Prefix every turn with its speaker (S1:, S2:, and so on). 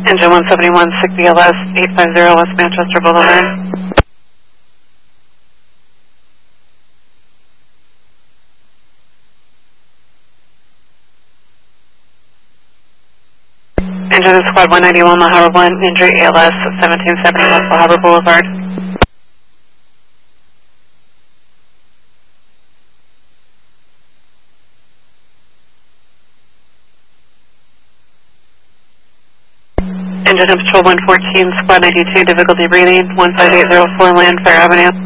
S1: Engine 171, 6 ELS, 850 West Manchester Boulevard. Engine Squad 191, La Habra 1, injury ALS, 1770 West La Habra Boulevard. Engine Patrol 114, Squad 92, difficulty breathing, 15804 Landfire Avenue.